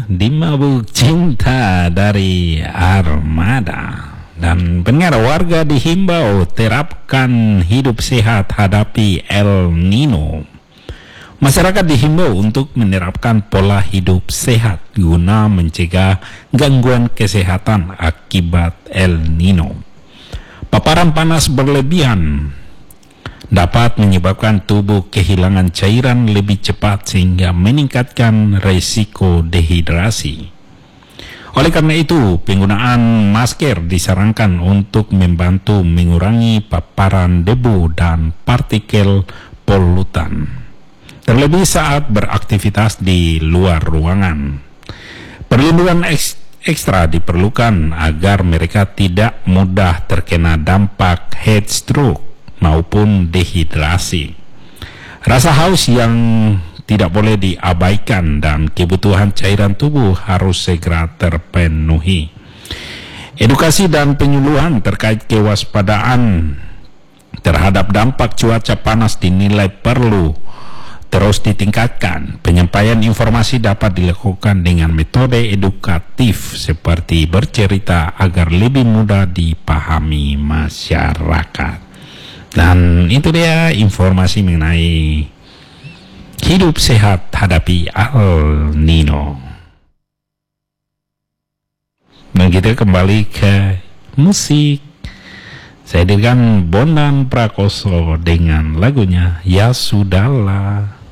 di Mabuk Cinta dari Armada. Dan pendengar, warga dihimbau terapkan hidup sehat hadapi El Nino. Masyarakat dihimbau untuk menerapkan pola hidup sehat guna mencegah gangguan kesehatan akibat El Nino. Paparan panas berlebihan dapat menyebabkan tubuh kehilangan cairan lebih cepat sehingga meningkatkan risiko dehidrasi. Oleh karena itu, penggunaan masker disarankan untuk membantu mengurangi paparan debu dan partikel polutan, terlebih saat beraktivitas di luar ruangan. Perlindungan ekstra diperlukan agar mereka tidak mudah terkena dampak heat stroke maupun dehidrasi. Rasa haus yang tidak boleh diabaikan dan kebutuhan cairan tubuh harus segera terpenuhi. Edukasi dan penyuluhan terkait kewaspadaan terhadap dampak cuaca panas dinilai perlu terus ditingkatkan. Penyampaian informasi dapat dilakukan dengan metode edukatif seperti bercerita agar lebih mudah dipahami masyarakat. Dan itu dia informasi mengenai hidup sehat hadapi El Nino. Dan kita kembali ke musik. Saya hadirkan Bondan Prakoso dengan lagunya Ya Sudahlah.